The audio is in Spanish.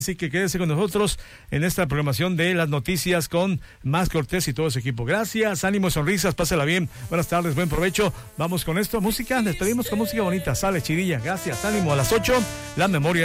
Así que quédese con nosotros en esta programación de las noticias con Más Cortés y todo su equipo. Gracias, ánimo, sonrisas, pásela bien. Buenas tardes, buen provecho. Vamos con esto, música, despedimos con música bonita. Sale, chirilla, gracias, ánimo. A las 8, la memoria.